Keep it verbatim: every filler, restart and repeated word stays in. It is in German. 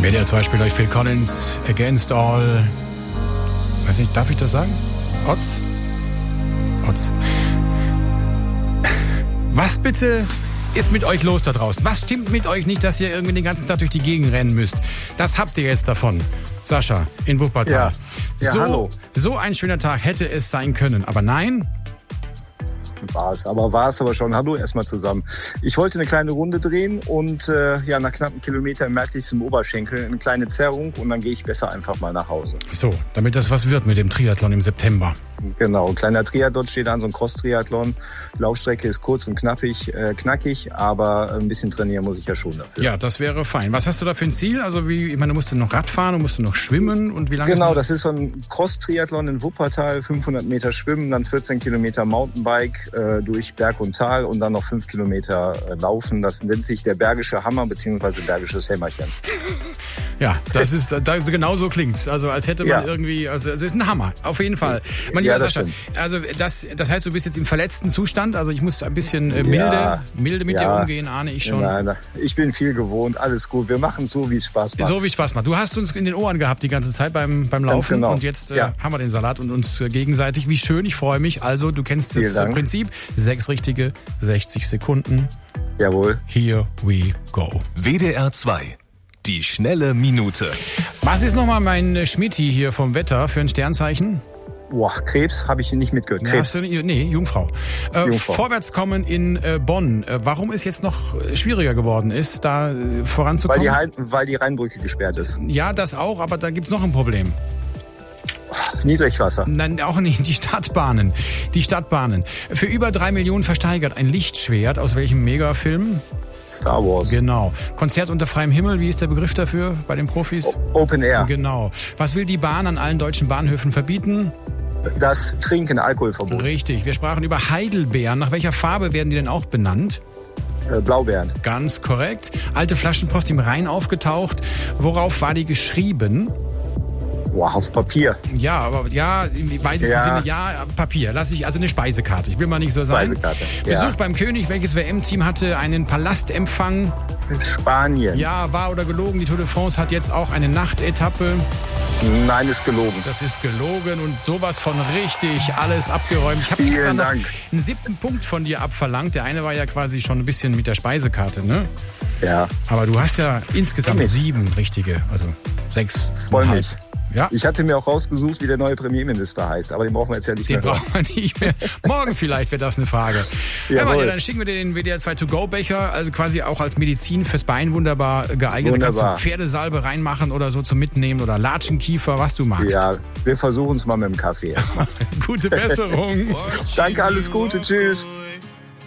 W D R zwei spielt euch Phil Collins, Against All, weiß nicht, darf ich das sagen? Odds? Odds. Was bitte ist mit euch los da draußen? Was stimmt mit euch nicht, dass ihr irgendwie den ganzen Tag durch die Gegend rennen müsst? Das habt ihr jetzt davon. Sascha in Wuppertal. Ja. Ja, so, hallo. so ein schöner Tag hätte es sein können, aber nein. War es, aber war es aber schon. Hallo erstmal zusammen. Ich wollte eine kleine Runde drehen und äh, ja, nach knappen Kilometer merkte ich es im Oberschenkel, eine kleine Zerrung und dann gehe ich besser einfach mal nach Hause. So, damit das was wird mit dem Triathlon im September. Genau, ein kleiner Triathlon steht an, so ein Cross-Triathlon. Laufstrecke ist kurz und knappig, äh, knackig, aber ein bisschen trainieren muss ich ja schon dafür. Ja, das wäre fein. Was hast du da für ein Ziel? Also wie, ich meine, du musst noch Rad fahren, du musst noch schwimmen und wie lange? Genau, das ist so ein Cross-Triathlon in Wuppertal, fünfhundert Meter Schwimmen, dann vierzehn Kilometer Mountainbike äh, durch Berg und Tal und dann noch fünf Kilometer äh, Laufen. Das nennt sich der Bergische Hammer bzw. Bergisches Hämmerchen. Ja, das ist, da, genau so klingt's. Also als hätte man ja. irgendwie, also es ist ein Hammer, auf jeden Fall. Mein lieber ja, Sascha, also das, das heißt, du bist jetzt im verletzten Zustand, also ich muss ein bisschen äh, milde, ja. milde mit ja. dir umgehen, ahne ich schon. Nein, nein, ich bin viel gewohnt, alles gut. Wir machen so, wie es Spaß macht. So wie es Spaß macht. Du hast uns in den Ohren gehabt die ganze Zeit beim, beim Laufen genau. und jetzt äh, ja. haben wir den Salat und uns äh, gegenseitig. Wie schön, ich freue mich. Also du kennst das äh, Prinzip. Sechs richtige, sechzig Sekunden. Jawohl. Here we go. W D R zwei. Die schnelle Minute. Was ist nochmal mein Schmidti hier vom Wetter für ein Sternzeichen? Boah, Krebs habe ich nicht mitgehört. Krebs? Hast du, nee, Jungfrau. Äh, Jungfrau. Vorwärtskommen in äh, Bonn. Äh, warum es jetzt noch schwieriger geworden ist, da äh, voranzukommen? Weil die, Rhein, weil die Rheinbrücke gesperrt ist. Ja, das auch, aber da gibt's noch ein Problem. Niedrigwasser. Nein, auch nicht. Die Stadtbahnen. Die Stadtbahnen. Für über drei Millionen versteigert ein Lichtschwert. Aus welchem Megafilm? Star Wars. Genau. Konzert unter freiem Himmel, wie ist der Begriff dafür bei den Profis? O- Open Air. Genau. Was will die Bahn an allen deutschen Bahnhöfen verbieten? Das Trinken, Alkoholverbot. Richtig. Wir sprachen über Heidelbeeren. Nach welcher Farbe werden die denn auch benannt? Äh, Blaubeeren. Ganz korrekt. Alte Flaschenpost im Rhein aufgetaucht. Worauf war die geschrieben? Wow, auf Papier. Ja, aber ja, im weitesten ja. Sinne ja, Papier. Lass ich, also eine Speisekarte. Ich will mal nicht so sein. Speisekarte. Besuch ja. beim König. Welches W M-Team hatte einen Palastempfang? Spanien. Ja, wahr oder gelogen? Die Tour de France hat jetzt auch eine Nachtetappe. Nein, ist gelogen. Das ist gelogen und sowas von richtig alles abgeräumt. Ich habe extra noch einen siebten Punkt von dir abverlangt. Der eine war ja quasi schon ein bisschen mit der Speisekarte, ne? Ja. Aber du hast ja insgesamt Mich. sieben richtige, also sechs. Freu mich. Ja. Ich hatte mir auch rausgesucht, wie der neue Premierminister heißt, aber den brauchen wir jetzt ja nicht Den mehr. brauchen wir nicht mehr. Morgen vielleicht wäre das eine Frage. Ja, mal, ja, dann schicken wir dir den W D R zwei To-Go-Becher, also quasi auch als Medizin fürs Bein wunderbar geeignet. Wunderbar. Da kannst du Pferdesalbe reinmachen oder so zum Mitnehmen oder Latschenkiefer, was du magst. Ja, wir versuchen es mal mit dem Kaffee erstmal. Gute Besserung. Danke, alles Gute, tschüss.